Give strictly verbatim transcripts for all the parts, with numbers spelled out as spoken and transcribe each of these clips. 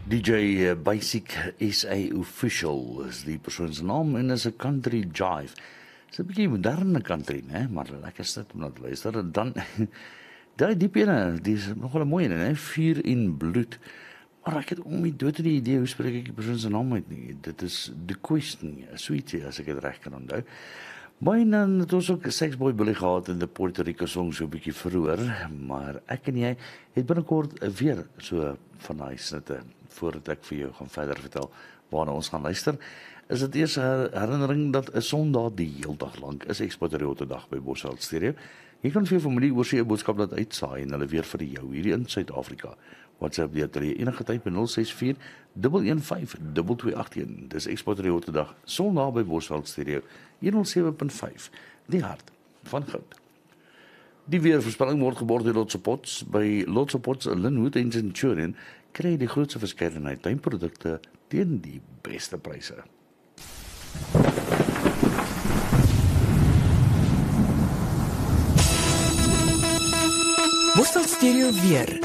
D J Basic S A Official is die persoon se naam en is 'n country jive. Dis 'n bietjie moderne country, né, maar lekker sit om na te luister. En dan daai diep ene, die is nogal 'n mooi een, né, Vuur in bloed. Maar ek het om die dood die idee hoe spreek ek die persoon se naam uit nie. Dit is The Question, sweetie as ek dit reg kan onthou. Maar dan het ons ook Sexboy Billy gehad in die Puerto Rico song so 'n bietjie vroeër, maar ek en jy het binnekort weer so van daai snitte voordat ek vir jou gaan verder vertel waarna ons gaan luister. Is dit eers 'n herinnering dat 'n Sondag die heeldag lank is Ekspatriote Dag by Bosveld Stereo. Jy kan vir jou familie oor sy boodskap laat uitsaai en hulle weer vir jou hierdie in Suid-Afrika. WhatsApp die atelier enige tyd by nul ses vier een een vyf twee twee agt een. Dis Ekspatriote Dag Sondag by Bosveld Stereo honderd sewe punt vyf. Die hart van goud. Die weervoorspelling word geborg deur Lotso Pots. By Lotso Pots Linwood en Centurion kry jy die grootste verskeidenheid tuinprodukte teen die beste pryse. Bosveld Stereo weer.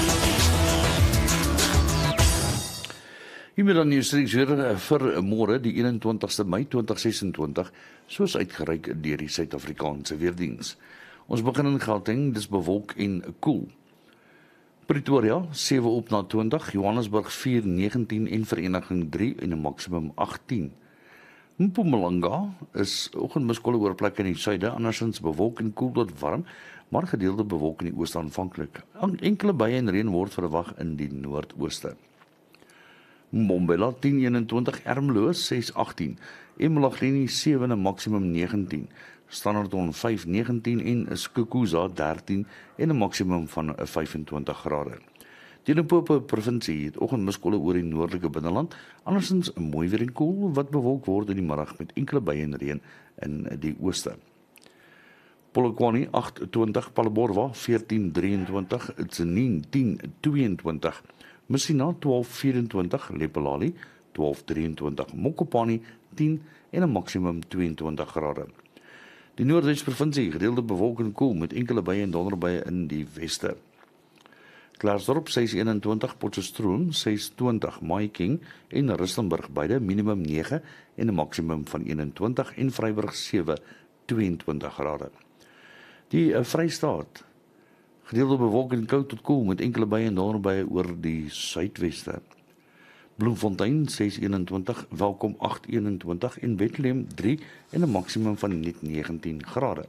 Hiermee dan nuus weer vir môre die eenentwintigste Mei tweeduisend ses en twintig, soos uitgereik deur die Suid-Afrikaanse Weerdiens. Ons begin in Gauteng, dis bewolk en koel. Pretoria sewe op na twintig, Johannesburg vier negentien en Vereniging drie en 'n maksimum agttien. Mpumalanga is oggendmiskolle oor plekke in die suide, andersins bewolk en koel tot warm, maar gedeelde bewolk in die ooste aanvanklik. Enkele buie en reën word verwag in die noordooste. Mbombela tien eenentwintig, Ermelo ses agttien, Emalahleni sewe en 'n maksimum negentien, Standerton vyf negentien en Skukuza dertien en 'n maksimum van vyfentwintig grade. Die Limpopo provinsie het oggendmiskolle oor die noordelike binneland, andersins 'n mooi weer en koel wat bewolk word in die middag met enkele buie en reën in die ooste. Polokwane agt twintig, Palaborwa veertien drieëntwintig, Tzaneen tien tweeëntwintig, Messina twaalf vyerentwintig, Lephalale twaalf drieëntwintig, Mokopane tien en 'n maksimum tweeëntwintig grade. Die Noordwes provinsie gedeelde bewolk en koel met enkele buie en donderbuie in die weste. Klarsdorp ses eenentwintig, Potchefstroom ses twintig, Mahikeng en Rustenburg beide minimum nege en 'n maksimum van eenentwintig en Vryburg sewe tweeëntwintig grade. Die uh, Vrystaat gedeelde bewolk en koud tot koel met enkele buie en donderbuie oor die suidweste. Bloemfontein ses eenentwintig, Welkom agt eenentwintig en Bethlehem drie en 'n maksimum van net negentien grade.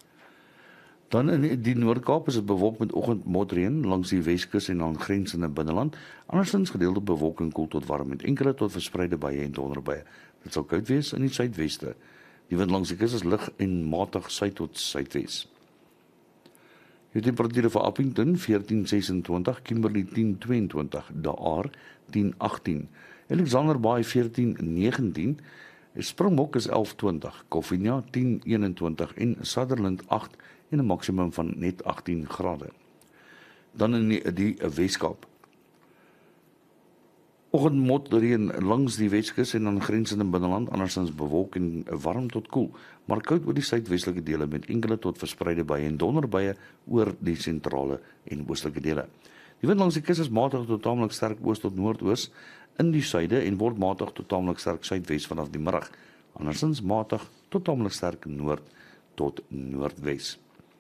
Dan in die Noord-Kaap is dit bewolk met oggendmotreën langs die Weskus en aangrensende binneland, andersins gedeelde bewolk en koel tot warm met enkele tot verspreide buie en donderbuie. Dit sal koud wees in die suidweste. Die wind langs die kus is lig en matig suid tot suidwes. Die temperature vir Appington veertien sesentwintig, Kimberley tien tweeëntwintig, Daar tien agttien, Alexander Bay veertien negentien, Springbok is elf twintig, Koffienia tien eenentwintig en Sutherland agt en 'n maksimum van net agttien grade. Dan in die, die Weskaap. Oggendmotreën langs die Weskus en aangrensende binneland, andersins bewolk en warm tot koel, maar koud oor die suidwestelike dele met enkele tot verspreide buie en donderbuie oor die sentrale en oostelike dele. Die wind langs die kus is matig tot taamlik sterk oos tot noordoos in die suide en word matig tot taamlik sterk suidwes vanaf die middag, andersins matig tot taamlik sterk noord tot noordwes.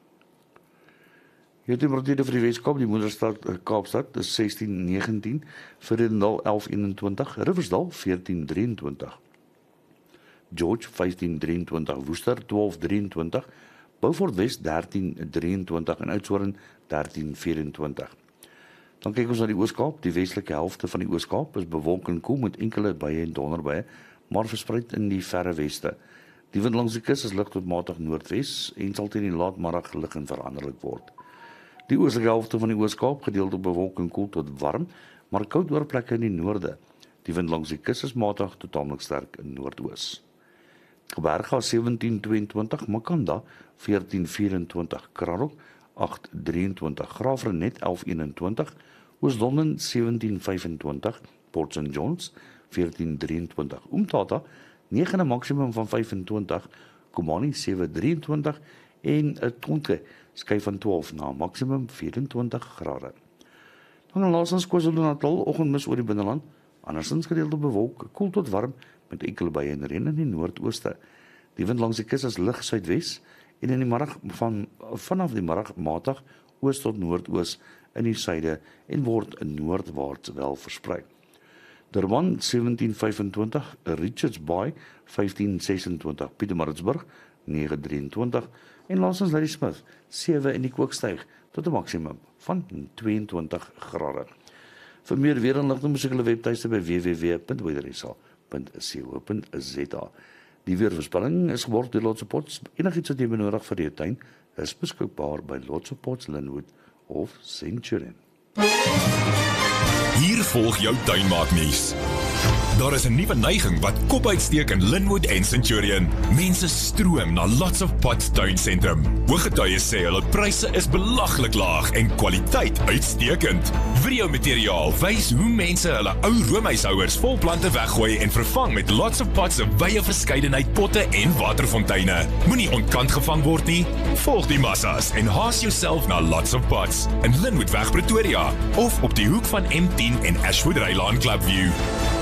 Die temperature vir die Weskaap, die moederstad Kaapstad is sestien negentien, Vredendal elf eenentwintig, Riversdal veertien drieëntwintig, George vyftien drieëntwintig, Woester twaalf drieëntwintig, Beaufort West dertien drieëntwintig en Oudtshoorn dertien vyerentwintig. Dan kyk ons na die Ooskaap, die westelike helfte van die Ooskaap is bewolk en koel met enkele buie en donderbuie, maar verspreid in die verre weste. Die wind langs die kus is lig tot matig noordwes en sal teen die laatmiddag lig en veranderlik word. Die oostelike helfte van die Ooskaap gedeelde bewolk en koel tot warm, maar koud oor plekke in die noorde. Die wind langs die kus is matig tot taamlik sterk in noordoos. Kaapberga sewentien tweeëntwintig, Makanda veertien vyerentwintig, Kranok agt drieëntwintig, Graafrenet elf eenentwintig, Oosdolven sewentien vyfentwintig, Port Saint Johns veertien drieëntwintig, Umtata nege en 'n maksimum van vyfentwintig, Komani sewe drieëntwintig en 'n Tonke skuif van twaalf na maksimum vyerentwintig grade. Dan laasens KwaZulu-Natal, oggendmis oor die binneland, andersins gedeelte bewolk, koel tot warm, met enkele buie en reën in die noordooste. Die wind langs die kus is lig suidwes, en in die middag van, vanaf die middag matig, oos tot noordoos in die suide, en word noordwaarts wel versprei. Durban sewentien vyfentwintig, Richards Bay vyftien sesentwintig, Pietermaritzburg negen drieëntwintig en laasens Ladysmith sewe in die kookstyg tot 'n maksimum van tweeëntwintig grade. Vir meer weer inligting besoek hulle webtuiste by w w w punt weatherisa punt co punt za. Die weervoorspelling is geword deur Lotse Pots. Enigiets wat jy benodig vir jou tuin is beskikbaar by Lotse Pots, Linwood of Centurion. Hier volg jou tuinmaaknuus. Daar is 'n nuwe neiging wat kop uitsteek in Linwood en Centurion. Mense stroom na Lots of Pots tuinsentrum. Hooggetuies sê hulle pryse is belaglik laag en kwaliteit uitstekend. Videomateriaal wys hoe mense hulle ou roomhuishouers vol plante weggooi en vervang met Lots of Pots se wye verskeidenheid potte en waterfonteine. Moenie ontkant gevang word nie. Volg die massas en haas jouself na Lots of Pots in Linwood weg Pretoria of op die hoek van M tien en Ashwood Rylaan Clubview.